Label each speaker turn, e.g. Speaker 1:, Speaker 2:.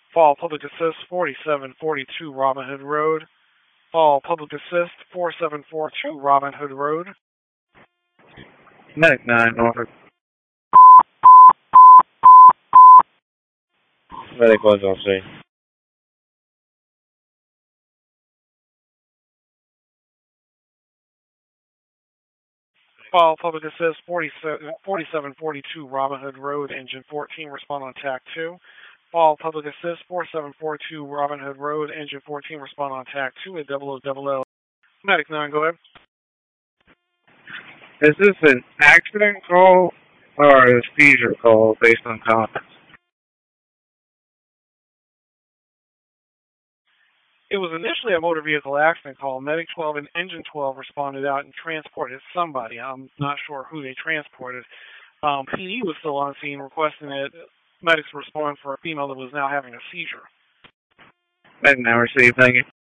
Speaker 1: Fall Public Assist 4742 Robin Hood Road. Fall Public Assist 4742 Robin Hood Road.
Speaker 2: Medic 9, Norfolk. Medic was on scene.
Speaker 1: Fall Public Assist 4742 Robin Hood Road, Engine 14, respond on TAC 2. Fall Public Assist 4742 Robin Hood Road, Engine 14, respond on TAC 2 at 0000. Medic 9, go ahead.
Speaker 2: Is this an accident call or a seizure call based on comments?
Speaker 1: It was initially a motor vehicle accident call. Medic 12 and Engine 12 responded out and transported somebody. I'm not sure who they transported. PD was still on scene requesting that medics respond for a female that was now having a seizure.
Speaker 2: Medic 9 received, thank you.